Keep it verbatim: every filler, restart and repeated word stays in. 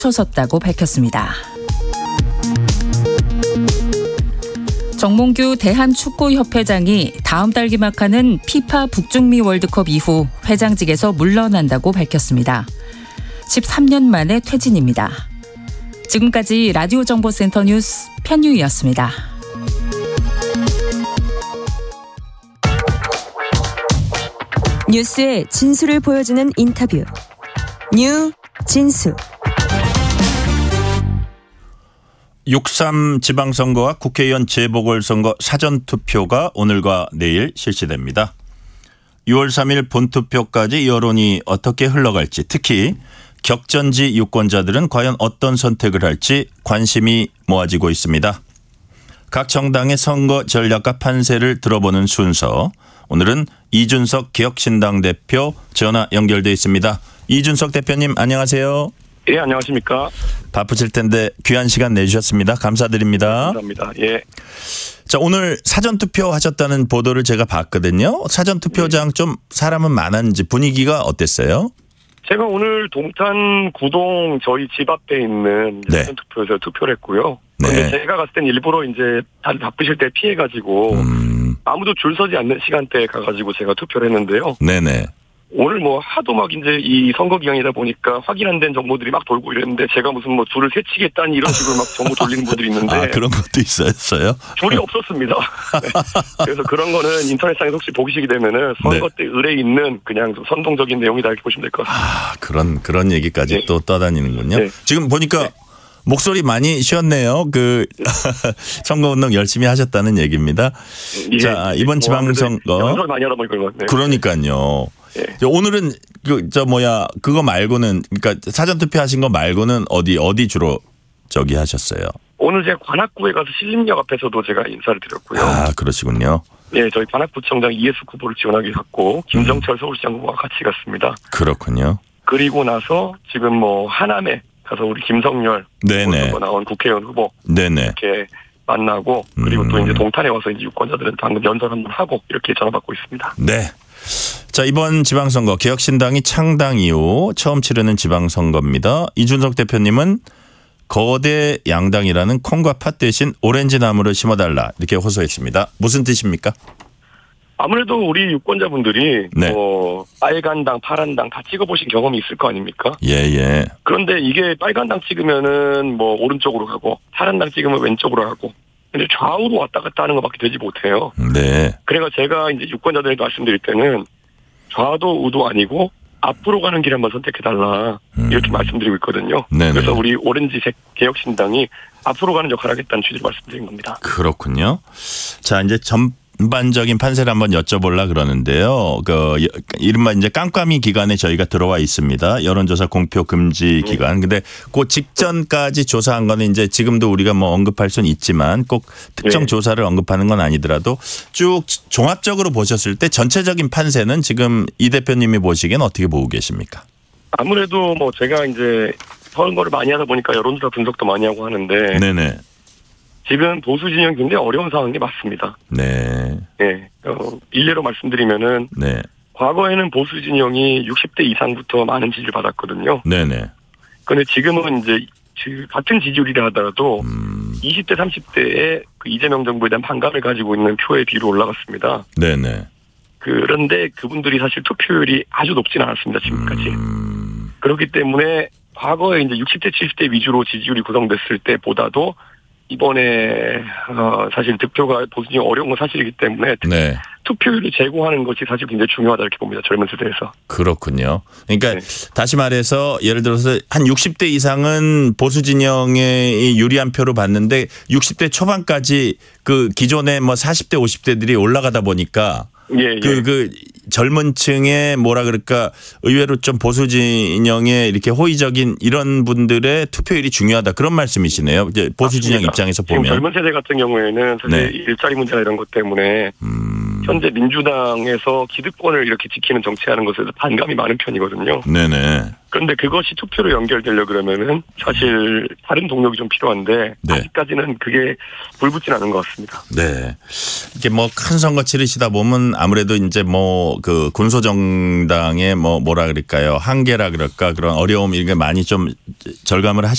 섰다고 밝혔습니다. 정몽규 대한축구협회장이 다음 달 개막하는 피파 북중미 월드컵 이후 회장직에서 물러난다고 밝혔습니다. 십삼 년 만에 퇴진입니다. 지금까지 라디오 정보센터 뉴스 편유이였습니다. 뉴스의 진수를 보여주는 인터뷰. 뉴 진수. 육삼 지방선거와 국회의원 재보궐선거 사전투표가 오늘과 내일 실시됩니다. 유월 삼일 본투표까지 여론이 어떻게 흘러갈지, 특히 격전지 유권자들은 과연 어떤 선택을 할지 관심이 모아지고 있습니다. 각 정당의 선거 전략과 판세를 들어보는 순서. 오늘은 이준석 개혁신당 대표 전화 연결돼 있습니다. 이준석 대표님 안녕하세요. 예, 안녕하십니까. 바쁘실 텐데 귀한 시간 내주셨습니다. 감사드립니다. 감사합니다. 예. 자, 오늘 사전투표 하셨다는 보도를 제가 봤거든요. 사전투표장 네. 좀 사람은 많았는지 분위기가 어땠어요? 제가 오늘 동탄 구동 저희 집 앞에 있는 네. 사전투표에서 투표를 했고요. 네. 근데 제가 갔을 땐 일부러 이제 다들 바쁘실 때 피해가지고 음. 아무도 줄 서지 않는 시간대에 가가지고 제가 투표를 했는데요. 네네. 오늘 뭐 하도 막 이제 이 선거 기간이다 보니까 확인 안 된 정보들이 막 돌고 이랬는데 제가 무슨 뭐 줄을 세치겠다니 이런 식으로 막 정보 돌리는 분들이 있는데 아, 그런 것도 있었어요? 줄이 없었습니다. 네. 그래서 그런 거는 인터넷상에서 혹시 보시게 되면은 선거 때 의뢰 있는 그냥 좀 선동적인 내용이다 이렇게 보시면 될 것 같습니다. 아, 그런 그런 얘기까지 네. 또 떠다니는군요. 네. 지금 보니까 네. 목소리 많이 쉬었네요. 그 선거운동 열심히 하셨다는 얘기입니다. 예. 자, 이번 지방선거 연설 많이 하다 보니까 네. 그러니까요. 예. 오늘은 그 저 뭐야 그거 말고는 그러니까 사전 투표하신 거 말고는 어디 어디 주로 저기 하셨어요? 오늘 제가 관악구에 가서 신림역 앞에서도 제가 인사를 드렸고요. 아, 그러시군요. 예, 저희 관악구청장 이해숙 후보를 지원하기 갔고 김정철 서울시장 후보와 같이 갔습니다. 그렇군요. 그리고 나서 지금 뭐 하남에 가서 우리 김성열 네네. 나온 국회의원 후보 네네. 이렇게 만나고 그리고 음. 또 이제 동탄에 와서 이제 유권자들은 방금 연설 한번 하고 이렇게 전화받고 있습니다. 네. 자, 이번 지방선거 개혁신당이 창당 이후 처음 치르는 지방선거입니다. 이준석 대표님은 거대 양당이라는 콩과 팥 대신 오렌지 나무를 심어달라 이렇게 호소했습니다. 무슨 뜻입니까? 아무래도 우리 유권자분들이 네. 뭐 빨간 당, 파란 당 다 찍어보신 경험이 있을 거 아닙니까? 예예. 그런데 이게 빨간 당 찍으면은 뭐 오른쪽으로 가고 파란 당 찍으면 왼쪽으로 가고 근데 좌우로 왔다 갔다 하는 것밖에 되지 못해요. 네. 그래서 제가 이제 유권자들에게 말씀드릴 때는 좌도 우도 아니고 앞으로 가는 길 한번 선택해달라 이렇게 음. 말씀드리고 있거든요. 네네. 그래서 우리 오렌지색 개혁신당이 앞으로 가는 역할을 하겠다는 취지로 말씀드린 겁니다. 그렇군요. 자, 이제 전반적인 판세를 한번 여쭤보려 그러는데요. 그 이른바 이제 깜깜이 기간에 저희가 들어와 있습니다. 여론조사 공표 금지 기간. 근데 그 직전까지 조사한 거는 이제 지금도 우리가 뭐 언급할 수는 있지만 꼭 특정 네. 조사를 언급하는 건 아니더라도 쭉 종합적으로 보셨을 때 전체적인 판세는 지금 이 대표님이 보시기엔 어떻게 보고 계십니까? 아무래도 뭐 제가 이제 선거를 많이 하다 보니까 여론조사 분석도 많이 하고 하는데 네네. 지금 보수 진영이 굉장히 어려운 상황이 맞습니다. 네. 네. 어, 일례로 말씀드리면은 네. 과거에는 보수 진영이 육십 대 이상부터 많은 지지를 받았거든요. 네네. 그런데 지금은 이제 같은 지지율이라 하더라도 음. 이십 대 삼십 대의 그 이재명 정부에 대한 반감을 가지고 있는 표의 비율이 올라갔습니다. 네네. 그런데 그분들이 사실 투표율이 아주 높지는 않았습니다. 지금까지. 음. 그렇기 때문에 과거에 이제 육십 대 칠십 대 위주로 지지율이 구성됐을 때보다도 이번에 어 사실 득표가 보수진이 어려운 건 사실이기 때문에 네. 투표율을 제고하는 것이 사실 굉장히 중요하다 이렇게 봅니다. 젊은 세대에서. 그렇군요. 그러니까 네. 다시 말해서 예를 들어서 한 육십 대 이상은 보수 진영의 유리한 표로 봤는데 육십 대 초반까지 그 기존의 뭐 사십 대 오십 대들이 올라가다 보니까 예, 예. 그, 그 젊은 층의 뭐라 그럴까 의외로 좀 보수 진영의 이렇게 호의적인 이런 분들의 투표율이 중요하다 그런 말씀이시네요. 이제 보수 진영 입장에서 보면. 지금 젊은 세대 같은 경우에는 사실 네. 일자리 문제나 이런 것 때문에 음. 현재 민주당에서 기득권을 이렇게 지키는 정치하는 것에 반감이 많은 편이거든요. 네네. 그런데 그것이 투표로 연결되려 그러면은 사실 다른 동력이 좀 필요한데 네. 아직까지는 그게 불붙진 않은 것 같습니다. 네. 이게 뭐 큰 선거 치르시다 보면 아무래도 이제 뭐 그 군소정당의 뭐 뭐라 그럴까요? 한계라 그럴까 그런 어려움 이런 게 많이 좀 절감을 하시